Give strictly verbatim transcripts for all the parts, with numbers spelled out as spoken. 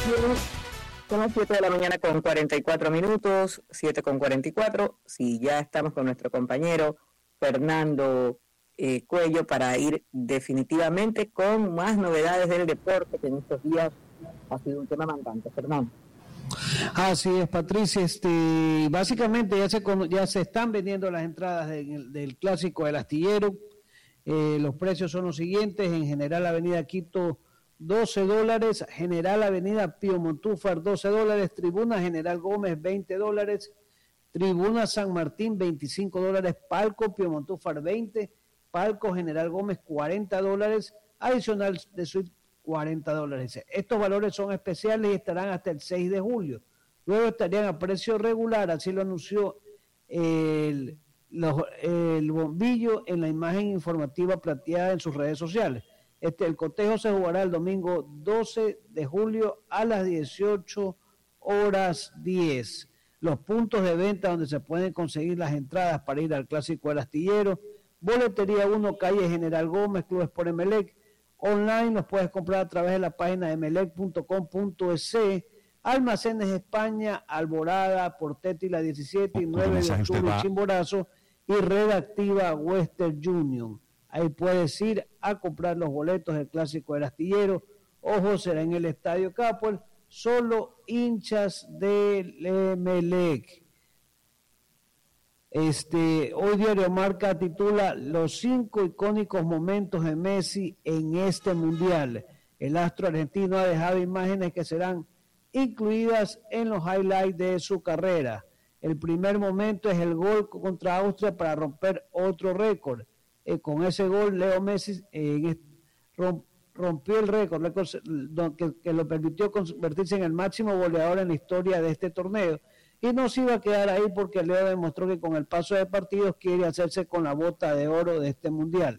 Bien, son las siete de la mañana con cuarenta y cuatro minutos, siete con cuarenta y cuatro. Sí, ya estamos con nuestro compañero Fernando eh, Cuello para ir definitivamente con más novedades del deporte, que en estos días ha sido un tema mandante. Fernando. Así es, Patricia. Este, básicamente ya se ya se están vendiendo las entradas de, del clásico del Astillero. Eh, los precios son los siguientes: en general Avenida Quito doce dólares, General Avenida Pío Montúfar doce dólares, Tribuna General Gómez veinte dólares, Tribuna San Martín veinticinco dólares, Palco Pío Montúfar veinte, Palco General Gómez cuarenta dólares, adicional de suite cuarenta dólares. Estos valores son especiales y estarán hasta el seis de julio. Luego estarían a precio regular, así lo anunció el, los, el bombillo en la imagen informativa plateada en sus redes sociales. Este, el cotejo se jugará el domingo doce de julio a las dieciocho horas diez. Los puntos de venta donde se pueden conseguir las entradas para ir al Clásico del Astillero: Boletería uno, calle General Gómez, Club Sport Emelec. Online los puedes comprar a través de la página de emelec punto com punto es. Almacenes España, Alborada, Portetti la diecisiete y nueve de octubre, Chimborazo, y Red Activa Western Union. Ahí puedes ir a comprar los boletos del Clásico del Astillero. Ojo, será en el Estadio Capuel, solo hinchas del Emelec. Este, hoy Diario Marca titula los cinco icónicos momentos de Messi en este mundial. El astro argentino ha dejado imágenes que serán incluidas en los highlights de su carrera. El primer momento es el gol contra Austria para romper otro récord. Eh, con ese gol, Leo Messi eh, romp, rompió el récord, récord que, que lo permitió convertirse en el máximo goleador en la historia de este torneo. Y no se iba a quedar ahí, porque Leo demostró que con el paso de partidos quiere hacerse con la bota de oro de este mundial.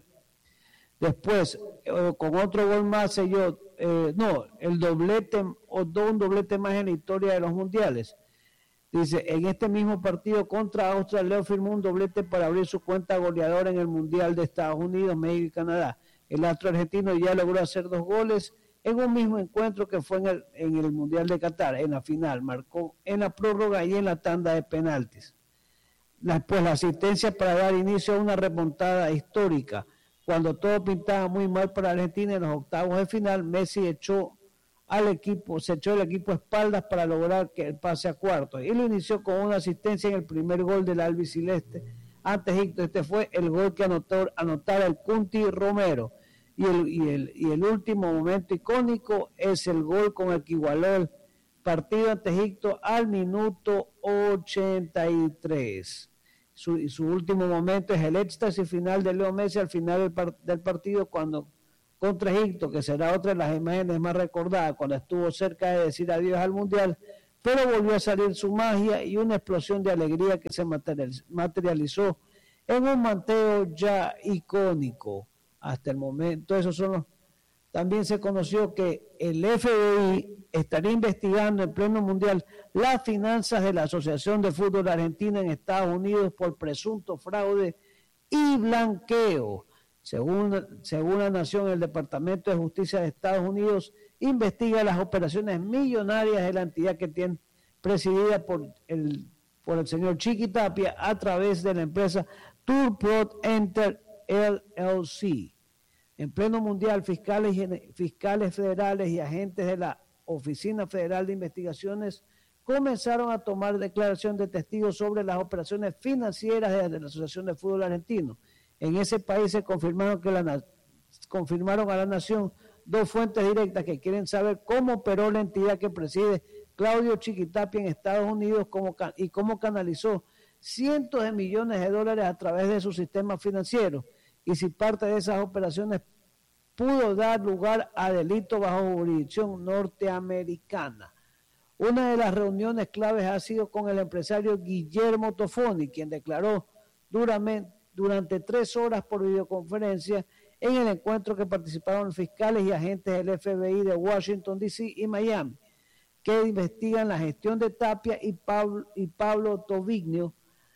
Después, eh, con otro gol más, selló, eh, no, el doblete, o un doblete más en la historia de los mundiales. Dice, en este mismo partido contra Austria, Leo firmó un doblete para abrir su cuenta goleadora en el Mundial de Estados Unidos, México y Canadá. El astro argentino ya logró hacer dos goles en un mismo encuentro que fue en el, en el Mundial de Qatar. En la final marcó en la prórroga y en la tanda de penaltis. Después, la asistencia para dar inicio a una remontada histórica. Cuando todo pintaba muy mal para Argentina en los octavos de final, Messi echó al equipo, se echó el equipo a espaldas para lograr que el pase a cuartos, y lo inició con una asistencia en el primer gol del albiceleste ante Egipto. Este fue el gol que anotó, anotara el Cunti Romero, y el, y, el, y el último momento icónico es el gol con el que igualó el partido ante Egipto al minuto ochenta y tres. Su, y su último momento es el éxtasis final de Leo Messi al final del, par, del partido cuando contra Egipto, que será otra de las imágenes más recordadas, cuando estuvo cerca de decir adiós al Mundial, pero volvió a salir su magia y una explosión de alegría que se materializó en un manteo ya icónico. Hasta el momento, esos son los... También se conoció que el F B I estaría investigando en pleno mundial las finanzas de la Asociación de Fútbol Argentina en Estados Unidos por presunto fraude y blanqueo. Según, según la Nación, el Departamento de Justicia de Estados Unidos investiga las operaciones millonarias de la entidad que tiene presidida por el, por el señor Chiqui Tapia a través de la empresa Tourpro Enter L L C. En pleno mundial, fiscales, fiscales federales y agentes de la Oficina Federal de Investigaciones comenzaron a tomar declaración de testigos sobre las operaciones financieras de la Asociación de Fútbol Argentino. En ese país se confirmaron, que la, confirmaron a la Nación dos fuentes directas que quieren saber cómo operó la entidad que preside Claudio Chiquitapia en Estados Unidos cómo, y cómo canalizó cientos de millones de dólares a través de su sistema financiero, y si parte de esas operaciones pudo dar lugar a delitos bajo jurisdicción norteamericana. Una de las reuniones claves ha sido con el empresario Guillermo Tofoni, quien declaró duramente durante tres horas por videoconferencia en el encuentro que participaron fiscales y agentes del F B I de Washington, D C y Miami, que investigan la gestión de Tapia y Pablo, y Pablo Tovignio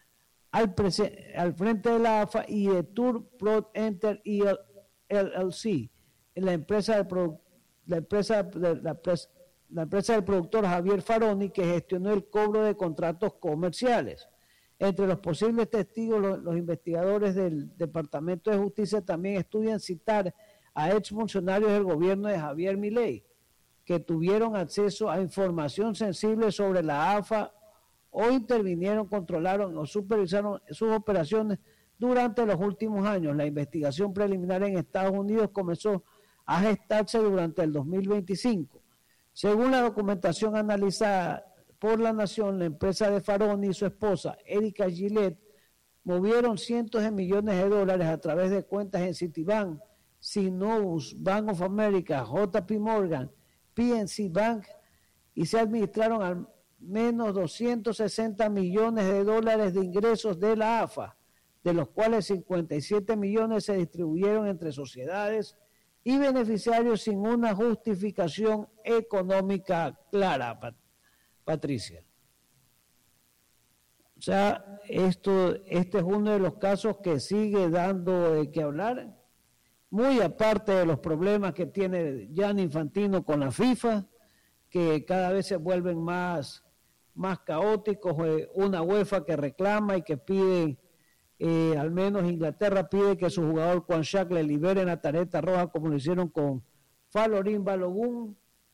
al, prese, al frente de la A F A y de Tour Pro Enter L L C, en la empresa de, la empresa de la, la empresa del productor Javier Faroni, que gestionó el cobro de contratos comerciales. Entre los posibles testigos, los, los investigadores del Departamento de Justicia también estudian citar a exfuncionarios del gobierno de Javier Milei, que tuvieron acceso a información sensible sobre la A F A o intervinieron, controlaron o supervisaron sus operaciones durante los últimos años. La investigación preliminar en Estados Unidos comenzó a gestarse durante el dos mil veinticinco. Según la documentación analizada por La Nación, la empresa de Faroni y su esposa, Erika Gillette, movieron cientos de millones de dólares a través de cuentas en Citibank, Synovus, Bank of America, J P Morgan, P N C Bank, y se administraron al menos doscientos sesenta millones de dólares de ingresos de la A F A, de los cuales cincuenta y siete millones se distribuyeron entre sociedades y beneficiarios sin una justificación económica clara, Pat- Patricia. O sea, esto, este es uno de los casos que sigue dando de qué hablar, muy aparte de los problemas que tiene Gianni Infantino con la FIFA, que cada vez se vuelven más, más caóticos, una UEFA que reclama y que pide, eh, al menos Inglaterra pide que su jugador Juan Shaq le liberen la tarjeta roja como lo hicieron con Falorín Balogun,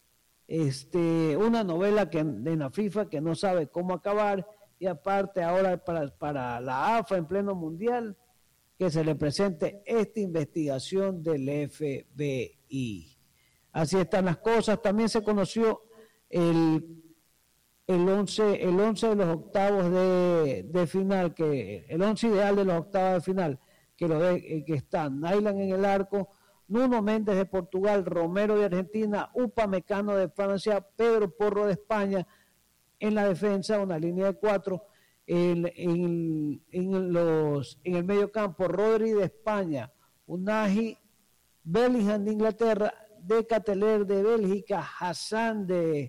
este, una novela que de la FIFA que no sabe cómo acabar, y aparte ahora para, para la A F A en pleno mundial, que se le presente esta investigación del F B I. Así están las cosas. También se conoció el el once, el once de los octavos de, de final, que el once ideal de los octavos de final, que lo de, que están Naylan en el arco, Nuno Méndez de Portugal, Romero de Argentina, Upamecano de Francia, Pedro Porro de España en la defensa, una línea de cuatro. En, en, en, los, en el medio campo, Rodri de España, Unai Bellingham de Inglaterra, De Cateler de Bélgica, Hassan de,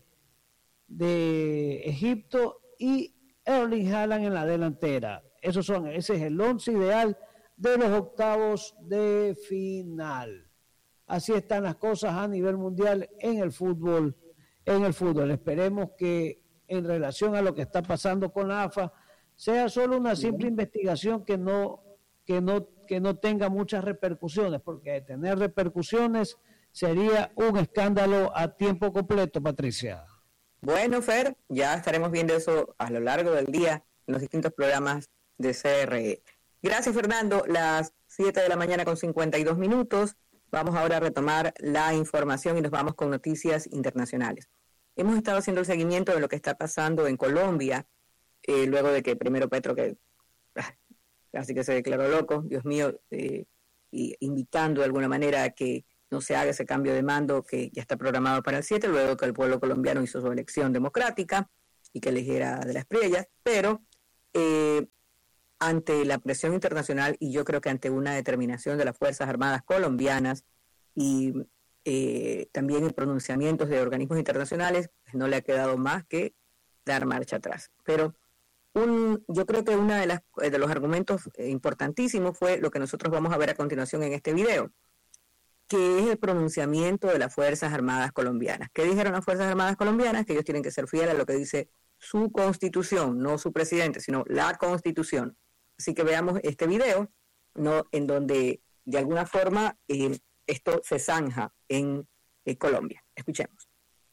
de Egipto y Erling Haaland en la delantera. Esos son, ese es el once ideal de los octavos de final. Así están las cosas a nivel mundial en el fútbol. En el fútbol. Esperemos que en relación a lo que está pasando con la A F A sea solo una simple investigación que no, que no, que no tenga muchas repercusiones, porque de tener repercusiones sería un escándalo a tiempo completo, Patricia. Bueno, Fer, ya estaremos viendo eso a lo largo del día en los distintos programas de C R E. Gracias, Fernando. Las siete de la mañana con cincuenta y dos minutos. Vamos ahora a retomar la información y nos vamos con noticias internacionales. Hemos estado haciendo el seguimiento de lo que está pasando en Colombia, eh, luego de que primero Petro, que ah, casi que se declaró loco, Dios mío, eh, y invitando de alguna manera a que no se haga ese cambio de mando que ya está programado para el siete, luego que el pueblo colombiano hizo su elección democrática y que eligiera de las Priellas, pero eh, ante la presión internacional y yo creo que ante una determinación de las Fuerzas Armadas colombianas y eh, también en pronunciamientos de organismos internacionales, pues no le ha quedado más que dar marcha atrás. Pero un, yo creo que uno de, las, de los argumentos importantísimos fue lo que nosotros vamos a ver a continuación en este video, que es el pronunciamiento de las Fuerzas Armadas colombianas. ¿Qué dijeron las Fuerzas Armadas colombianas? Que ellos tienen que ser fieles a lo que dice su constitución, no su presidente, sino la constitución. Así que veamos este video, ¿no?, en donde de alguna forma eh, esto se zanja en eh, Colombia. Escuchemos.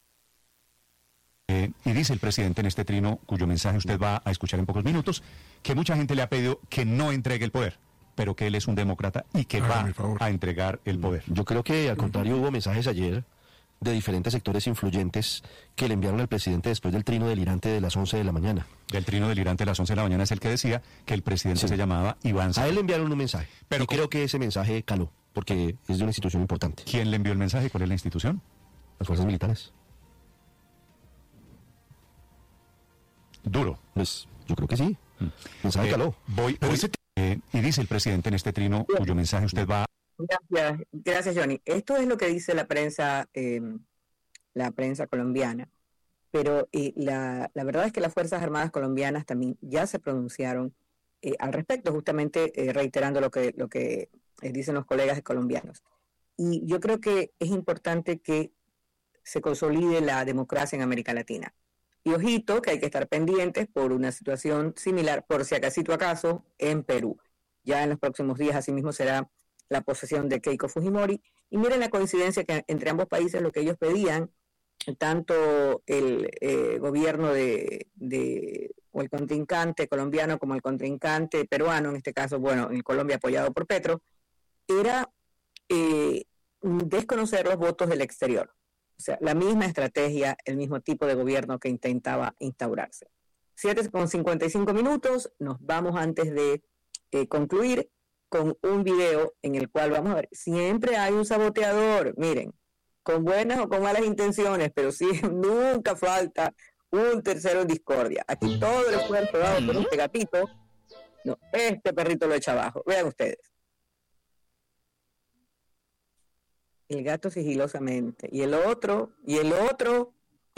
Eh, y dice el presidente en este trino, cuyo mensaje usted va a escuchar en pocos minutos, que mucha gente le ha pedido que no entregue el poder, pero que él es un demócrata y que va a entregar el poder. Yo creo que al contrario hubo mensajes ayer de diferentes sectores influyentes que le enviaron al presidente después del trino delirante de las once de la mañana. Del trino delirante de las once de la mañana es el que decía que el presidente sí. se llamaba Iván Sánchez. A él le enviaron un mensaje, pero y creo que ese mensaje caló, porque es de una institución importante. ¿Quién le envió el mensaje? ¿Cuál es la institución? Las fuerzas militares. Duro. Pues yo creo que sí. El mensaje eh, caló. Voy, voy eh, y dice el presidente en este trino, cuyo mensaje usted va... Gracias, gracias Johnny. Esto es lo que dice la prensa, eh, la prensa colombiana, pero eh, la, la verdad es que las Fuerzas Armadas colombianas también ya se pronunciaron eh, al respecto, justamente eh, reiterando lo que, lo que eh, dicen los colegas colombianos. Y yo creo que es importante que se consolide la democracia en América Latina. Y ojito que hay que estar pendientes por una situación similar, por si acaso acaso, en Perú. Ya en los próximos días asimismo será la posesión de Keiko Fujimori. Y miren la coincidencia que entre ambos países lo que ellos pedían, tanto el eh, gobierno de, de o el contrincante colombiano como el contrincante peruano, en este caso, bueno, en Colombia apoyado por Petro, era eh, desconocer los votos del exterior. O sea, la misma estrategia, el mismo tipo de gobierno que intentaba instaurarse. siete con cincuenta y cinco minutos, nos vamos antes de eh, concluir con un video en el cual vamos a ver, siempre hay un saboteador, miren, con buenas o con malas intenciones, pero sí, nunca falta un tercero en discordia. Aquí todo el esfuerzo dado por este gatito, no, este perrito lo echa abajo. Vean ustedes. El gato sigilosamente. Y el otro, y el otro,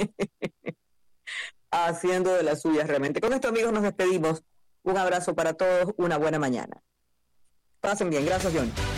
haciendo de las suyas realmente. Con esto, amigos, nos despedimos. Un abrazo para todos, una buena mañana. Pasen bien. Gracias, John.